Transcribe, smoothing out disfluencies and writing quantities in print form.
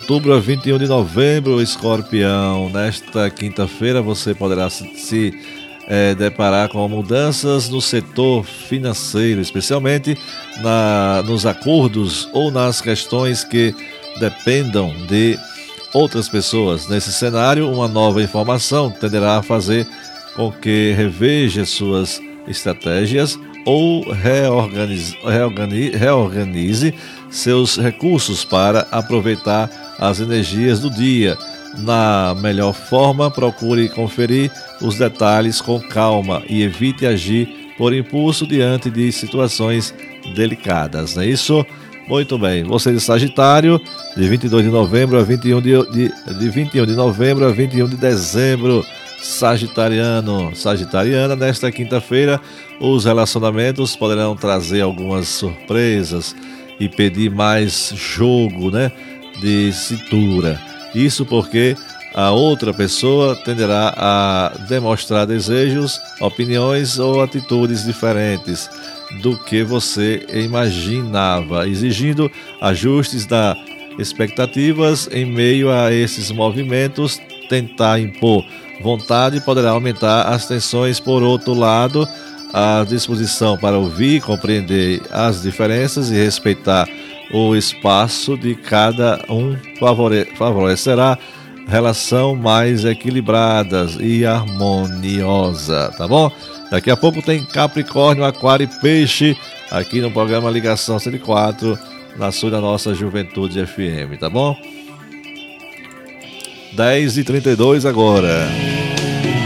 outubro a 21 de novembro, Escorpião. Nesta quinta-feira você poderá se deparar com mudanças no setor financeiro, especialmente nos acordos ou nas questões que dependam de outras pessoas. Nesse cenário, uma nova informação tenderá a fazer com que reveja suas estratégias ou reorganize seus recursos para aproveitar as energias do dia. Na melhor forma, procure conferir os detalhes com calma e evite agir por impulso diante de situações delicadas, não é isso? Muito bem, você de Sagitário, de 22 de novembro a 21 de 21 de novembro a 21 de dezembro, Sagitariana, nesta quinta-feira, os relacionamentos poderão trazer algumas surpresas e pedir mais jogo, né, de cintura. Isso porque a outra pessoa tenderá a demonstrar desejos, opiniões ou atitudes diferentes do que você imaginava, exigindo ajustes das expectativas. Em meio a esses movimentos, tentar impor vontade poderá aumentar as tensões. Por outro lado, a disposição para ouvir, compreender as diferenças e respeitar o espaço de cada um favorecerá relação mais equilibradas e harmoniosa, tá bom? Daqui a pouco tem Capricórnio, Aquário e Peixe aqui no programa Ligação 104, na sua da nossa Juventude FM, tá bom? 10h32 agora.